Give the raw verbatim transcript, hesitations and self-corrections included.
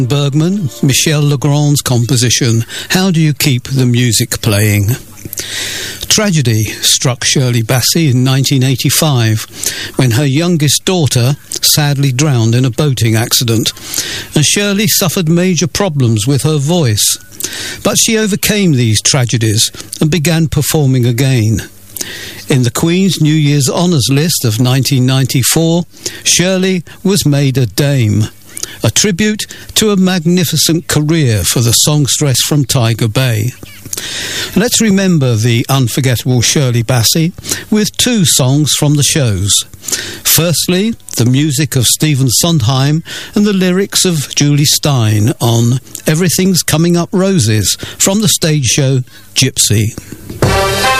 Bergman, Michel Legrand's composition, How Do You Keep the Music Playing? Tragedy struck Shirley Bassey in nineteen eighty-five when her youngest daughter sadly drowned in a boating accident, and Shirley suffered major problems with her voice. But she overcame these tragedies and began performing again. In the Queen's New Year's Honours List of nineteen ninety-four, Shirley was made a Dame, a tribute to a magnificent career for the songstress from Tiger Bay. Let's remember the unforgettable Shirley Bassey with two songs from the shows. Firstly, the music of Stephen Sondheim and the lyrics of Julie Stein on Everything's Coming Up Roses from the stage show Gypsy.